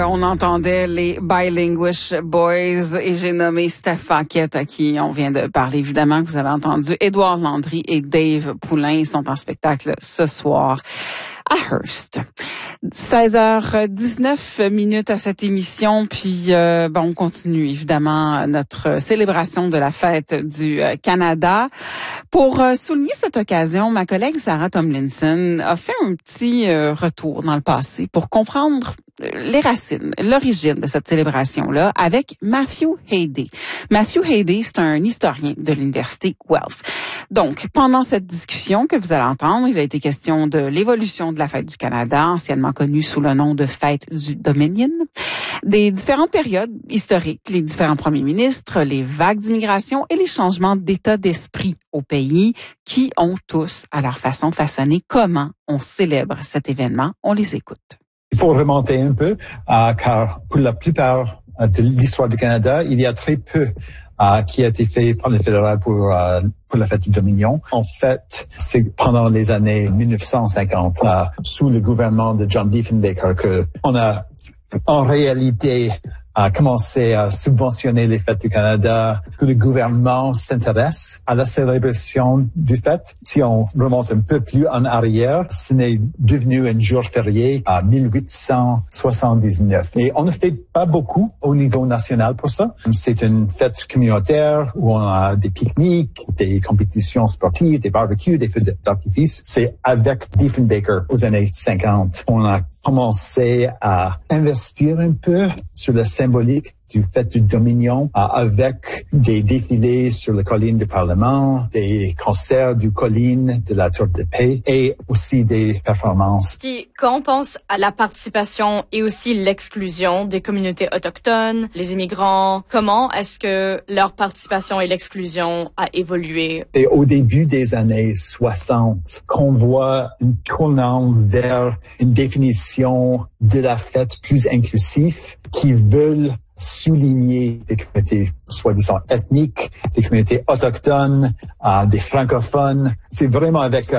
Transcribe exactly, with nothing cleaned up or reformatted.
On entendait les Bilinguish Boys et j'ai nommé Steph Paquette à qui on vient de parler. Évidemment que vous avez entendu Édouard Landry et Dave Poulin. Ils sont en spectacle ce soir à Hearst. seize heures dix-neuf minutes à cette émission, puis euh, bon, on continue évidemment notre célébration de la fête du euh, Canada. Pour euh, souligner cette occasion, ma collègue Sarah Tomlinson a fait un petit euh, retour dans le passé pour comprendre les racines, l'origine de cette célébration-là avec Matthew Hayday. Matthew Hayday, c'est un historien de l'Université Guelph. Donc, pendant cette discussion que vous allez entendre, il a été question de l'évolution de la fête du Canada, anciennement connue sous le nom de fête du Dominion, des différentes périodes historiques, les différents premiers ministres, les vagues d'immigration et les changements d'état d'esprit au pays qui ont tous, à leur façon, façonné comment on célèbre cet événement. On les écoute. Il faut remonter un peu, euh, car pour la plupart de l'histoire du Canada, il y a très peu euh, qui a été fait par le fédéral pour euh, pour la fête du Dominion. En fait, c'est pendant les années mille neuf cent cinquante, euh, sous le gouvernement de John Diefenbaker, que on a en réalité a commencé à subventionner les fêtes du Canada, que le gouvernement s'intéresse à la célébration du fête. Si on remonte un peu plus en arrière, ce n'est devenu un jour férié en mille huit cent soixante-dix-neuf. Et on ne fait pas beaucoup au niveau national pour ça. C'est une fête communautaire où on a des pique-niques, des compétitions sportives, des barbecues, des feux d'artifice. C'est avec Diefenbaker aux années cinquante. On a commencé à investir un peu sur la symbolique du fête du Dominion, euh, avec des défilés sur la colline du Parlement, des concerts du colline de la Tour de Paix et aussi des performances. Puis, quand on pense à la participation et aussi l'exclusion des communautés autochtones, les immigrants, comment est-ce que leur participation et l'exclusion a évolué? Et au début des années soixante, qu'on voit une tournant vers une définition de la fête plus inclusive qui veulent souligner des communautés soi-disant ethniques, des communautés autochtones, euh, des francophones. C'est vraiment avec